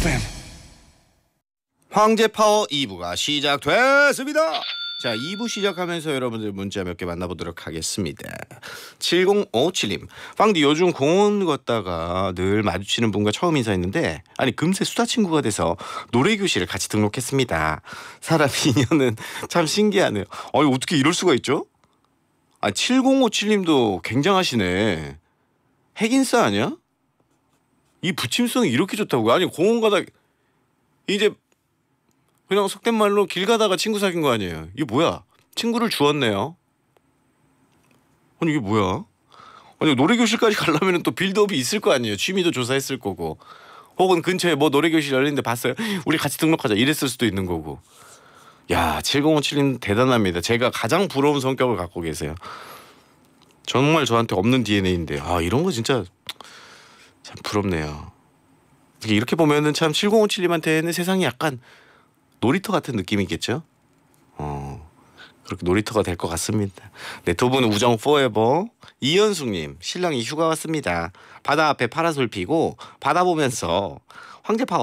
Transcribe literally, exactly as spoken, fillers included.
에프엠 황제 파워 이 부가 시작됐습니다. 자, 이 부 시작하면서 여러분들 문자 몇 개 만나보도록 하겠습니다. 칠공오칠님, 빵디 요즘 공원 걷다가 늘 마주치는 분과 처음 인사했는데 아니 금세 수다 친구가 돼서 노래교실에 같이 등록했습니다. 사람 인연은 참 신기하네요. 아니 어떻게 이럴 수가 있죠? 아, 칠공오칠님도 굉장하시네. 핵인싸 아니야? 이 붙임성이 이렇게 좋다고요? 아니 공원 가다 이제 그냥 속된 말로 길 가다가 친구 사귄 거 아니에요. 이게 뭐야? 친구를 주었네요. 아니 이게 뭐야? 아니 노래교실까지 가려면 또 빌드업이 있을 거 아니에요. 취미도 조사했을 거고. 혹은 근처에 뭐 노래교실 열리는데 봤어요. 우리 같이 등록하자 이랬을 수도 있는 거고. 야, 칠공오칠님 대단합니다. 제가 가장 부러운 성격을 갖고 계세요. 정말 저한테 없는 디엔에이인데 아 이런 거 진짜 참 부럽네요. 이렇게 보면은 참 칠공오칠님한테는 세상이 약간 놀이터 같은 느낌이겠죠? 어, 그렇게 놀이터가 될 것 같습니다. 네, 두 분 우정 포에버. 이현숙님, 신랑이 휴가 왔습니다. 바다 앞에 파라솔 피고 바다 보면서 황제파워